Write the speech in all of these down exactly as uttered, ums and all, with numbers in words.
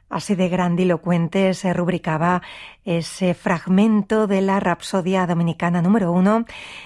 Así de grandilocuente se rubricaba ese fragmento de la Rapsodia Dominicana número uno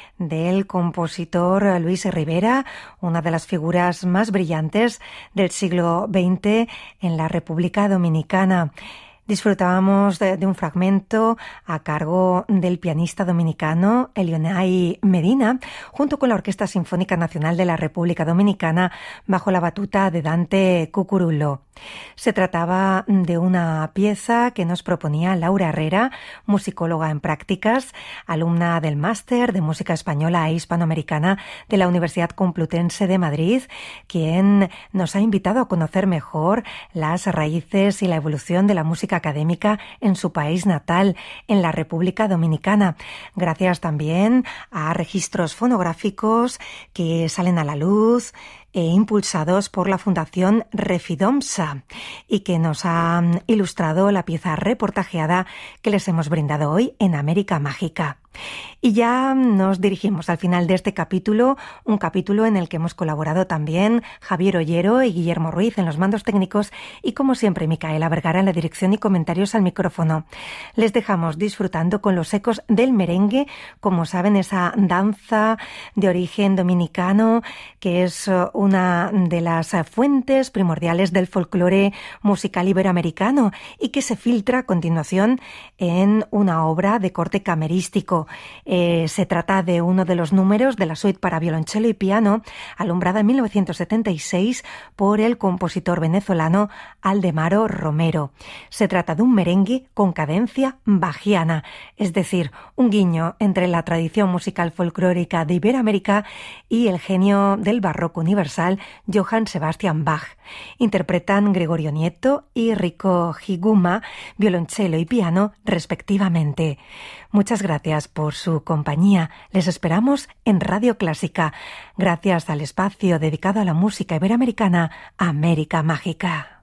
del compositor Luis Rivera, una de las figuras más brillantes del siglo veinte en la República Dominicana. Disfrutábamos de, de un fragmento a cargo del pianista dominicano Elionay Medina, junto con la Orquesta Sinfónica Nacional de la República Dominicana, bajo la batuta de Dante Cucurullo. Se trataba de una pieza que nos proponía Laura Herrera, musicóloga en prácticas, alumna del Máster de Música Española e Hispanoamericana de la Universidad Complutense de Madrid, quien nos ha invitado a conocer mejor las raíces y la evolución de la música académica en su país natal, en la República Dominicana, gracias también a registros fonográficos que salen a la luz e impulsados por la Fundación Refidomsa y que nos ha ilustrado la pieza reportajeada que les hemos brindado hoy en América Mágica. Y ya nos dirigimos al final de este capítulo, un capítulo en el que hemos colaborado también Javier Ollero y Guillermo Ruiz en los mandos técnicos y, como siempre, Micaela Vergara en la dirección y comentarios al micrófono. Les dejamos disfrutando con los ecos del merengue, como saben, esa danza de origen dominicano que es una de las fuentes primordiales del folclore musical iberoamericano y que se filtra a continuación en una obra de corte camerístico. Eh, se trata de uno de los números de la suite para violonchelo y piano, alumbrada en mil novecientos setenta y seis por el compositor venezolano Aldemaro Romero. Se trata de un merengue con cadencia bajiana, es decir, un guiño entre la tradición musical folclórica de Iberoamérica y el genio del barroco universal Johann Sebastian Bach. Interpretan Gregorio Nieto y Rico Higuma, violonchelo y piano respectivamente. Muchas gracias por su compañía. Les esperamos en Radio Clásica, gracias al espacio dedicado a la música iberoamericana América Mágica.